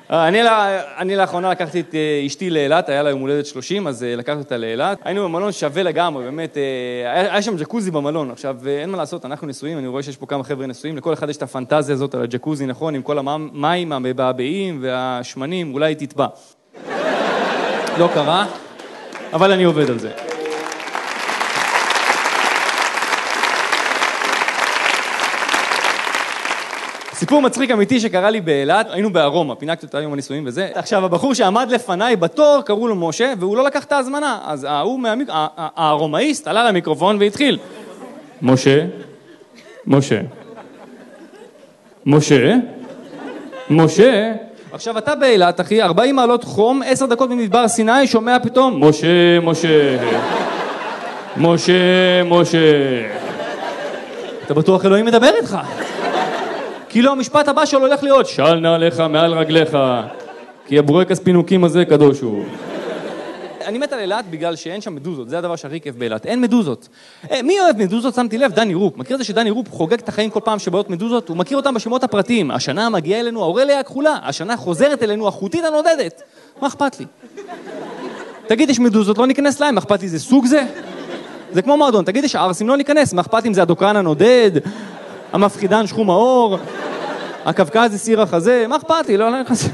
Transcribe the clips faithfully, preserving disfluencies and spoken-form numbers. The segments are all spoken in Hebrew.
אני, אני לאחרונה לקחתי את אשתי לאילת, היה לה יום הולדת שלושים, אז לקחתי אותה לאילת. היינו במלון שווה לגמרי, באמת, היה, היה שם ג'קוזי במלון. עכשיו, אין מה לעשות, אנחנו נשואים, אני רואה שיש פה כמה חבר'ה נשואים, לכל אחד יש את הפנטזיה הזאת על הג'קוזי, נכון, עם כל המים, המבעבעים והשמנים, אולי היא תטבע. לא קרה, אבל אני עובד על זה. סיפור מצחיק אמיתי שקרה לי באילת, היינו בארומה, פינקתי אותה יום הנישואים וזה. עכשיו, הבחור שעמד לפניי בתור, קראו לו משה, והוא לא לקח את ההזמנה. אז ההוא מהמיק... הארומאיסט עלה למיקרופון והתחיל. משה, משה, משה, משה. עכשיו, אתה באילת, אחי, ארבעים מעלות חום, עשר דקות במדבר סיני, שומע פתאום, משה, משה, משה, משה. אתה בטוח אלוהים מדבר איתך. כאילו המשפט הבא שלו הולך להיות, של נעליך מעל רגליך, כי הבורקס פינוקים הזה קדוש הוא. אני מת על אילת בגלל שאין שם מדוזות, זה הדבר שהכי כיף באילת, אין מדוזות. מי אוהב מדוזות? שמתי לב, דני רופ. מכיר את זה שדני רופ חוגג את החיים כל פעם שבאות מדוזות? הוא מכיר אותם בשמות הפרטיים. השנה מגיעה אלינו האורליה הכחולה, השנה חוזרת אלינו החוטית הנודדת. מה אכפת לי? תגיד, יש מדוזות, לא ניכנס להם, מה אכפת לי, זה סוג זה? זה כמו מועדון, תגיד, יש ערסים, לא ניכנס, מה אכפת אם זה הדוקרן הנודד, המפחידן שחום האור, הקווקזי סיר החזה, מה אכפת לי? לא, לא נכנס.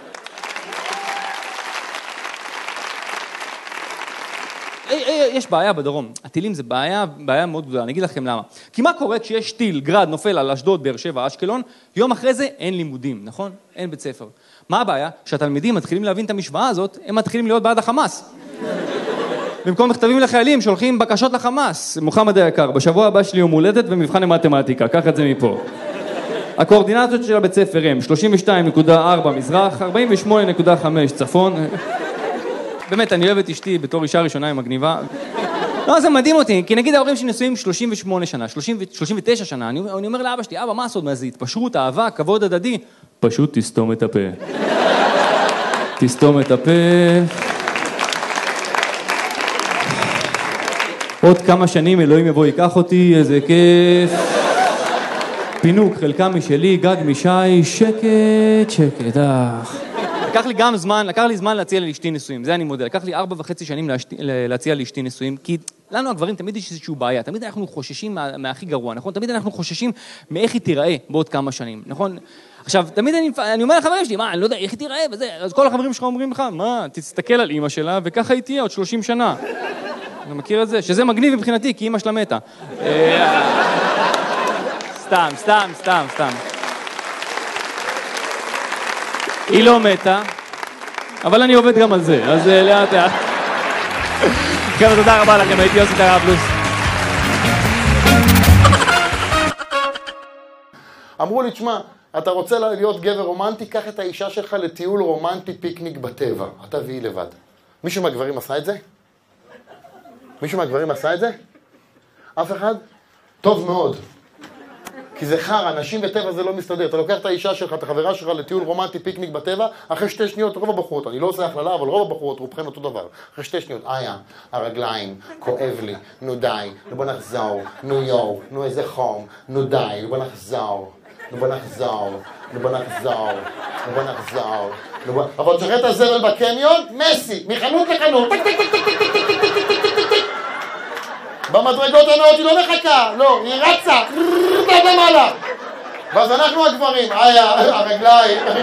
יש בעיה בדרום. הטילים זה בעיה, בעיה מאוד גדולה. אני אגיד לכם למה. כי מה קורה כשיש טיל, גרד, נופל על אשדוד, באר שבע, אשקלון, יום אחרי זה אין לימודים, נכון? אין בית ספר. מה הבעיה? שהתלמידים מתחילים להבין את המשוואה הזאת, הם מתחילים להיות בעד החמאס. במקום מכתבים לחיילים, שולחים בקשות לחמאס. מוחמד היקר, בשבוע הבא שלי יום הולדת ומבחן למתמטיקה, קח את זה מפה. הקואורדינטות של הבית ספר הם שלושים ושתיים נקודה ארבע מזרח, ארבעים ושמונה נקודה חמש צפון. באמת, אני אוהב את אשתי בתור אישה ראשונה עם מגניבה. לא, זה מדהים אותי, כי נגיד ההורים שנשואים שלושים ושמונה שנה, שלושים ותשע שנה, אני, אני אומר לאבא שלי, אבא, מה הסוד מה זה? התפשרות, אהבה, כבוד הדדי. פשוט תסתום את הפה. תסתום את הפה. עוד כמה שנים אלוהים יבוא ייקח אותי, איזה כיף. פינוק, חלקה משלי, גג משי, שקט, שקט, אך. לקח לי גם זמן, לקח לי זמן להציע לאשתי נישואים, זה אני מודה. לקח לי ארבע וחצי שנים להשתי, להציע לאשתי נישואים, כי לנו הגברים תמיד יש איזושהי בעיה, תמיד אנחנו חוששים מה, מהכי גרוע, נכון? תמיד אנחנו חוששים מאיך היא תיראה בעוד כמה שנים, נכון? עכשיו, תמיד אני, אני אומר לחברים שלי, מה, אני לא יודע, איך היא תיראה וזה, אז כל החברים שלך אומרים לך, מה, תסתכל על אמא שלה וככה היא תהיה עוד שלושים שנה. אני מכיר את זה, שזה מגניב מבחינתי, כי אמא שלה מתה. סתם, סתם, סתם, סתם. היא לא מתה, אבל אני עובד גם על זה, אז לאט לאט. חבר'ה, תודה רבה לכם, הייתי יוסי טראבלוס. אמרו לי, תשמע, אתה רוצה להיות גבר רומנטי, קח את האישה שלך לטיול רומנטי פיקניק בטבע. אתה והיא לבד. מישהו מהגברים עשה את זה? מישהו מהגברים עשה את זה? אף אחד? טוב מאוד. כי זה חר, אנשים בטבע זה לא מסתדר. אתה לוקח את האישה שלך, את החברה שלך לטיול רומנטי פיקניק בטבע, אחרי שתי שניות רוב הבחורות, אני לא עושה הכללה, אבל רוב הבחורות רובכן אותו דבר. אחרי שתי שניות, איה, הרגליים, כואב לי, נו די, נו בוא נחזור, נו יו, נו איזה חום, נו די, נו בוא נחזור, נו בוא נחזור, נו בוא נחזור, נו בוא נחזור, נו בוא... אבל תשחרר את הזבל בקניון, מסי, מחנות לחנות, במדרגות הנאות היא לא מחכה, לא, היא רצה, למעלה. ואז אנחנו הגברים, איה, הרגליים,